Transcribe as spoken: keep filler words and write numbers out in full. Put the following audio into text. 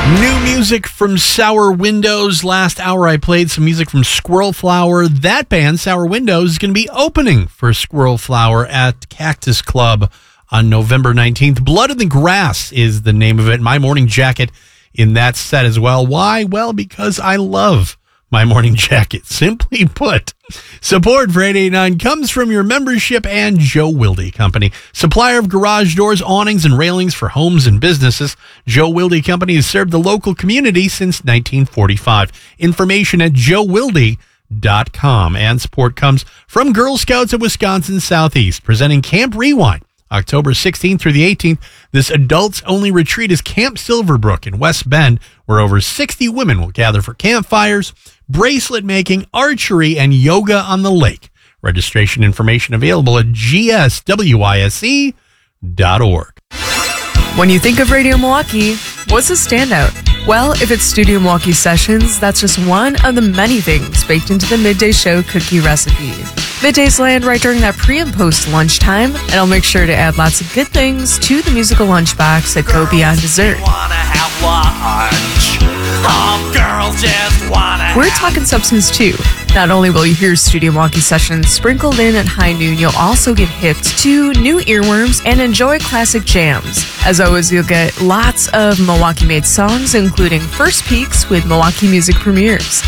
New music from Sour Windows. Last hour I played some music from Squirrel Flower. That band, Sour Windows, is going to be opening for Squirrel Flower at Cactus Club on November nineteenth. Blood in the Grass is the name of it. My Morning Jacket in that set as well. Why? Well, because I love My Morning Jacket. Simply put, support for eight eighty-nine comes from your membership and Joe Wilde Company, supplier of garage doors, awnings, and railings for homes and businesses. Joe Wilde Company has served the local community since nineteen forty-five. Information at joe wilde dot com. And support comes from Girl Scouts of Wisconsin Southeast, presenting Camp Rewind, October sixteenth through the eighteenth. This adults-only retreat is Camp Silverbrook in West Bend, where over sixty women will gather for campfires, bracelet making, archery, and yoga on the lake. Registration information available at g s wise dot org. When you think of Radio Milwaukee, what's a standout? Well, if it's Studio Milwaukee Sessions, that's just one of the many things baked into the Midday Show cookie recipe. Middays land right during that pre and post lunchtime, and I'll make sure to add lots of good things to the musical lunchbox that go beyond dessert. Wanna have lunch. Oh, girls just wanna We're talking substance too. Not only will you hear Studio Milwaukee Sessions sprinkled in at high noon, you'll also get hipped to new earworms and enjoy classic jams. As always, you'll get lots of Milwaukee-made songs, including First Peaks with Milwaukee Music Premieres.